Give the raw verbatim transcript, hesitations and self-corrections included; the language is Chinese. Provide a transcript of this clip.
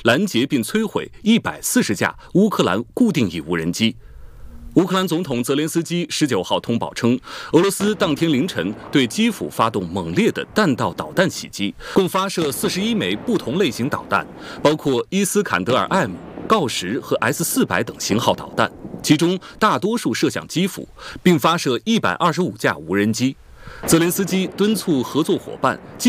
拦截并摧毁一百四十架乌克兰固定翼无人机。乌克兰总统泽连斯基十九号通报称，俄罗斯当天凌晨对基辅发动猛烈的弹道导弹袭击，共发射四十一枚不同类型导弹，包括伊斯坎德尔 M、锆石和 S 四百等型号导弹，其中大多数射向基辅，并发射一百二十五架无人机。泽连斯基敦促合作伙伴